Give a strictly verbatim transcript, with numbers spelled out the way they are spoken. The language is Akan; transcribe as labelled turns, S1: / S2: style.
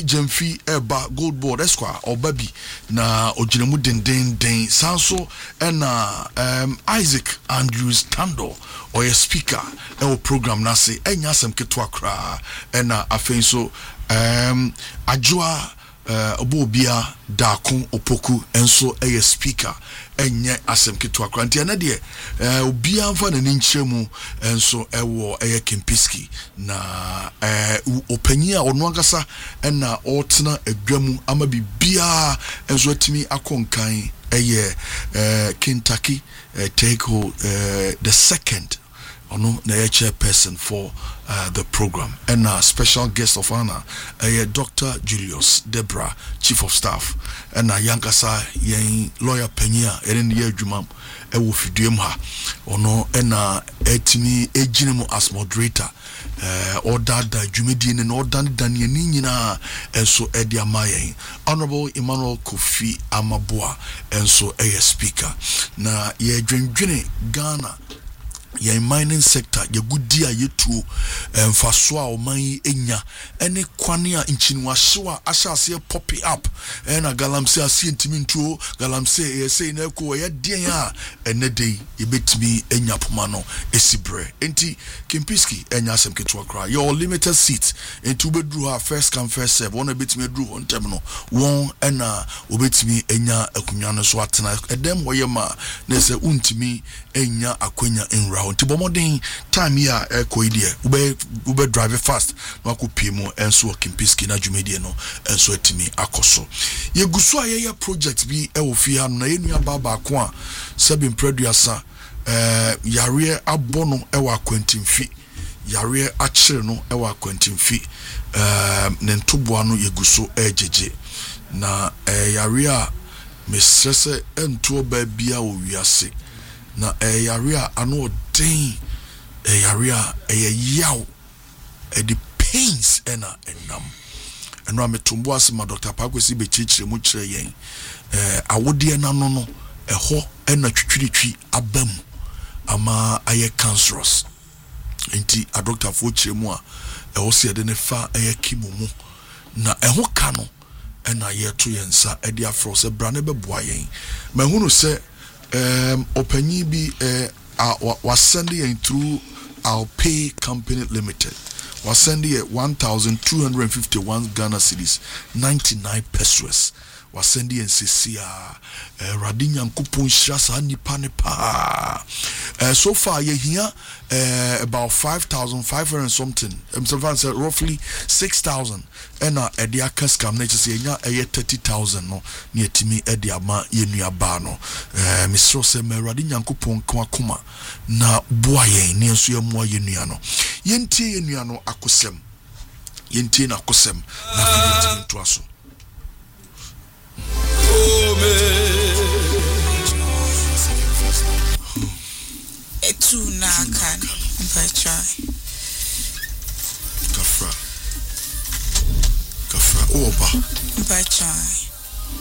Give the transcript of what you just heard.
S1: Jemfi eba gold board esquire or baby na ojinemu den den den sanso ena um Isaac Andrews Tando or a speaker e program na se enya asem ketwa kra ena afei so um Ajua Uh, obobia Dakun Opoku enso eye speaker enye asem ketwa kranti na de uh, obia mfa na ninchemu enso ewo eye Kempiski na uh, opanyi a ono agasa na otena adwamu ama bibia enso atimi akonkan eye uh, Kentucky uh, take uh, the second ono na chairperson for uh, the program and a special guest of honor uh, Doctor Julius Debra, chief of staff and a yankasa yen lawyer penya eren ye adwuma e wo fiduem ha ono na etimi ejinemu as moderator uh, order da dwumedi ne order dan ye nyina enso e dia mayen Honorable Emmanuel Kofi Amaboa enso e speaker na ye dwendwene Ghana ya mining sector ya gudia yetu mfaso a oman enya ene kwane a nchinu ahyewa ahyase pop up ena galamse asie ntimi ntuo galamse yese na ko ye den a ene dei yebetimi enya poma no esibre enti Kempiski enya asem ketwa kra your limited seat enti ubedru ha first come first serve wona betimi edru on tem no won ena obetimi enya akunwa no so atena edem woyema na se untimi enya akwanya enra nti bomodin time ya ekoidie ube ube drive fast no akopimo enso Kempiski na dwumedie no enso atimi akoso ye guso aye project bi e wo fi ha no na yenua baba ko a seven producer eh yare abono e wa kwantimfi yare akire no e wa kwantimfi eh ne ntoboa no ye guso ejeje na eh yare a mesese ento ba bia wo wiase na eh yare a ano den eh yare a eh yaw eh the pains ena enam eno ametumbo asema Doctor Pakwesi be chichire mu kire yen eh awode na no no eho ena twitwiritwi abam ama aye cancerous enti a doctor fo kire mu a eho se de ne fa aye kimumu na eho ka no ena ye to yensa e de afro se bra ne beboa yen ma hunu se um opanyi bi eh was sending yen through our pay company limited was sending one thousand two hundred fifty-one Ghana cedis ninety-nine pesos was sending yen sisia radinya nkupon shasa nipa ne pa so far ye here uh, about five thousand five hundred something um so roughly six thousand and uh edia kaskam na chese nya eye thirty thousand no na etimi edia ma yenua ba no eh misro se merade nyankopon kwa kuma na boa yen ne nso ye moa yenua no yentie yenua no akosem yentie na akosem na fidetimi to aso
S2: etu na kan bacha
S1: kafra kafra oba
S2: bacha